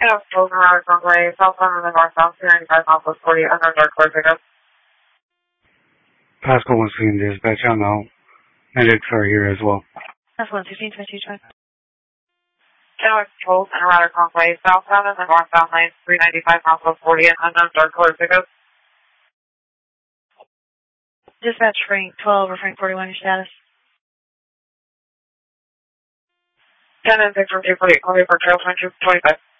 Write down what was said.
Yeah, Golden Route Runway, southbound on the northbound, 395 Southwest 40, unknown dark clear pickup. Pascal 116 dispatch, I'm out. Medics are here as well. Pascal 116, 22, 20. Yeah, Golden Route Runway, southbound on the northbound lane, 395 Southwest 40, unknown dark clear pickup. Dispatch Frank 12 or Frank 41, your status? 10 and 6 from 248, call me for trail 2225.